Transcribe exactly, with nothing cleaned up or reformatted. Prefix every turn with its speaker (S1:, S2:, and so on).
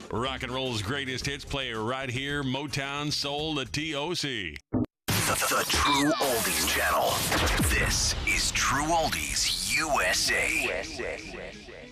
S1: Rock and roll's greatest hits play right here. Motown Soul, the T O C.
S2: The, the True Oldies Channel. This is True Oldies U S A.